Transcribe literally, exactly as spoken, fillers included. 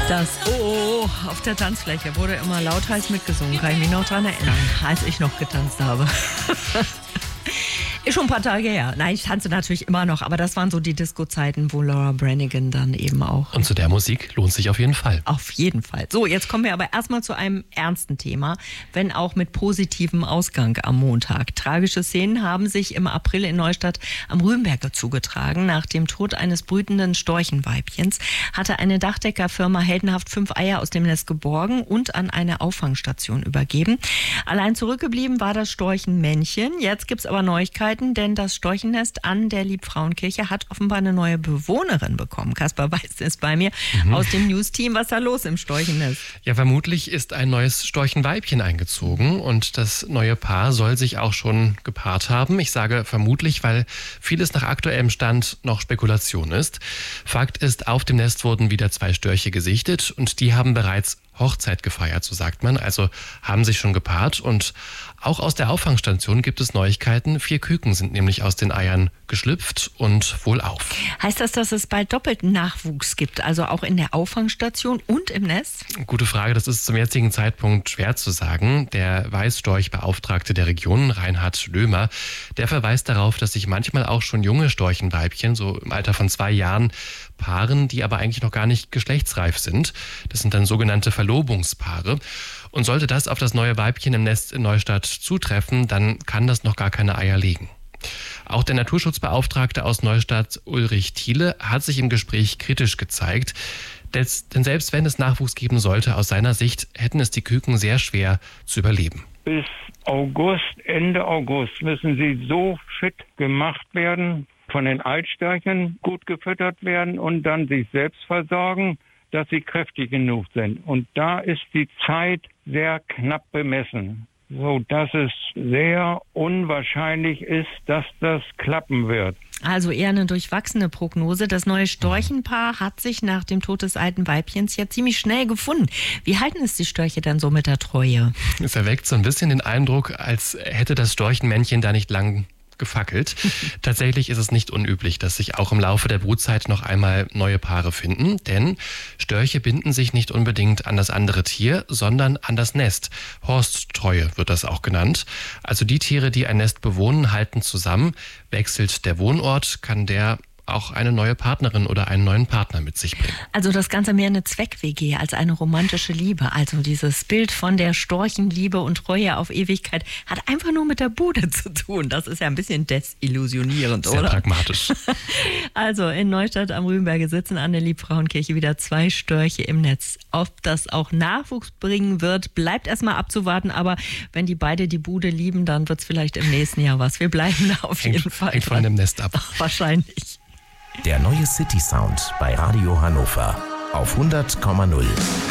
Das Oh auf der Tanzfläche wurde immer lauthals mitgesungen, kann ich mich noch dran erinnern, als ich noch getanzt habe. Ist schon ein paar Tage her. Nein, ich tanze natürlich immer noch, aber das waren so die Disco-Zeiten, wo Laura Branigan dann eben auch... Und zu der Musik lohnt sich auf jeden Fall. Auf jeden Fall. So, jetzt kommen wir aber erstmal zu einem ernsten Thema, wenn auch mit positivem Ausgang am Montag. Tragische Szenen haben sich im April in Neustadt am Rübenberge zugetragen. Nach dem Tod eines brütenden Storchenweibchens hatte eine Dachdeckerfirma heldenhaft fünf Eier aus dem Nest geborgen und an eine Auffangstation übergeben. Allein zurückgeblieben war das Storchenmännchen. Jetzt gibt es aber Neuigkeiten, denn das Storchennest an der Liebfrauenkirche hat offenbar eine neue Bewohnerin bekommen. Kaspar Weiß ist bei mir mhm. aus dem News-Team. Was ist da los im Storchennest? Ja, vermutlich ist ein neues Storchenweibchen eingezogen und das neue Paar soll sich auch schon gepaart haben. Ich sage vermutlich, weil vieles nach aktuellem Stand noch Spekulation ist. Fakt ist, auf dem Nest wurden wieder zwei Störche gesichtet und die haben bereits Hochzeit gefeiert, so sagt man, also haben sich schon gepaart. Und auch aus der Auffangstation gibt es Neuigkeiten. Vier Küken sind nämlich aus den Eiern geschlüpft und wohlauf. Heißt das, dass es bald doppelten Nachwuchs gibt, also auch in der Auffangstation und im Nest? Gute Frage, das ist zum jetzigen Zeitpunkt schwer zu sagen. Der Weißstorchbeauftragte der Region, Reinhard Lömer, der verweist darauf, dass sich manchmal auch schon junge Storchenweibchen, so im Alter von zwei Jahren, paaren, die aber eigentlich noch gar nicht geschlechtsreif sind. Das sind dann sogenannte Verlobungspaare. Und sollte das auf das neue Weibchen im Nest in Neustadt zutreffen, dann kann das noch gar keine Eier legen. Auch der Naturschutzbeauftragte aus Neustadt, Ulrich Thiele, hat sich im Gespräch kritisch gezeigt. Denn selbst wenn es Nachwuchs geben sollte, aus seiner Sicht hätten es die Küken sehr schwer zu überleben. Bis August, Ende August müssen sie so fit gemacht werden, von den Altstörchen gut gefüttert werden und dann sich selbst versorgen, dass sie kräftig genug sind. Und da ist die Zeit sehr knapp bemessen, so dass es sehr unwahrscheinlich ist, dass das klappen wird. Also eher eine durchwachsene Prognose. Das neue Storchenpaar hat sich nach dem Tod des alten Weibchens ja ziemlich schnell gefunden. Wie halten es die Störche dann so mit der Treue? Es erweckt so ein bisschen den Eindruck, als hätte das Storchenmännchen da nicht lang gefackelt. Tatsächlich ist es nicht unüblich, dass sich auch im Laufe der Brutzeit noch einmal neue Paare finden, denn Störche binden sich nicht unbedingt an das andere Tier, sondern an das Nest. Horsttreue wird das auch genannt. Also die Tiere, die ein Nest bewohnen, halten zusammen. Wechselt der Wohnort, kann der auch eine neue Partnerin oder einen neuen Partner mit sich bringen. Also das Ganze mehr eine Zweck-W G als eine romantische Liebe. Also dieses Bild von der Storchenliebe und Treue auf Ewigkeit hat einfach nur mit der Bude zu tun. Das ist ja ein bisschen desillusionierend, Sehr oder? Sehr pragmatisch. Also in Neustadt am Rübenberge sitzen an der Liebfrauenkirche wieder zwei Störche im Netz. Ob das auch Nachwuchs bringen wird, bleibt erstmal abzuwarten. Aber wenn die beide die Bude lieben, dann wird es vielleicht im nächsten Jahr was. Wir bleiben da auf jeden hängt, Fall. Hängt von dem Nest ab. Ach, wahrscheinlich. Der neue City Sound bei Radio Hannover auf hundert Komma null.